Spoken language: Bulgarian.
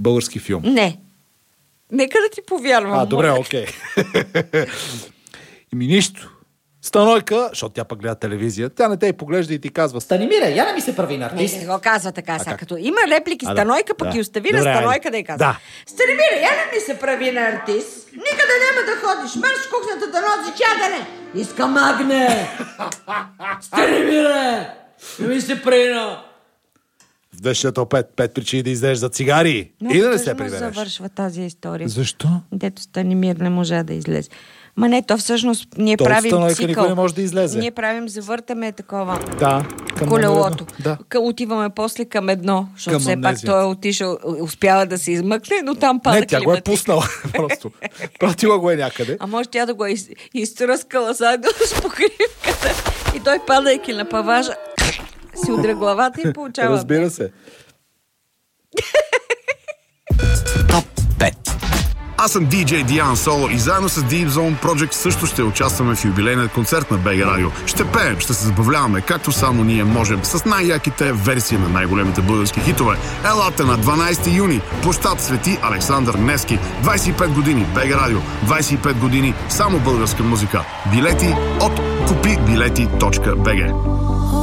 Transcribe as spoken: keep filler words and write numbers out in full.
български филм. Не. Нека да ти повярвам. А, добре, окей. Ими нищо. Станойка, защото тя пък гледа телевизия, тя не те и поглежда и ти казва: Станимира, я не ми се прави на Не, артист. не го казва така, сега как? като има реплики, А, да. Станойка, пък Да. и остави на Добре, Станойка айде. да й казва. Да. Станимира, я не ми се прави на артист. Никъде няма да ходиш. Марш в кухнята да носи чадене. Искам агне. Станимира, не ми се прави на... В дъщата пет, пет причини да излезеш за цигари и да не се тъжно прибереш. завършва тази история. Защо? Дето Станимир не можа да излезе. Ма не, то всъщност ние То от правим Станойка цикъл. никой не може да излезе. Ние правим, завъртаме такова Да. Към колелото. Да. К- Отиваме после към едно, защото Към все пак амнезията. той е отишъл, успява да се измъкне, но там пада Не, тя го е климатик. пуснала просто. Пратила го е някъде. А може тя да го е из, изтръскала заедно с покривката и той, падайки на паважа, си удря главата и получава. Разбира се. Топ пет. Аз съм диджей Диан Соло и заедно с Deep Zone Project също ще участваме в юбилейния концерт на БГ Радио. Ще пеем, ще се забавляваме, както само ние можем, с най-яките версии на най-големите български хитове. Елате на дванайсети юни, площад Свети Александър Невски. двайсет и пет години БГ Радио, двайсет и пет години само българска музика. Билети от купи билети точка би джи.